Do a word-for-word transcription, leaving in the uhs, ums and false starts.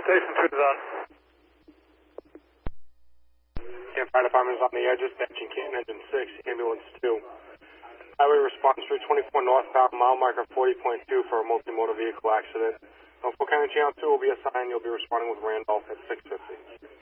Station two is on. Camp Fire Department is on the edge, dispatching Canton Engine six, Ambulance two. Highway response three twenty-four northbound, mile marker forty point two for a multi-motor vehicle accident. Norfolk County Channel two will be assigned. You'll be responding with Randolph at six fifty.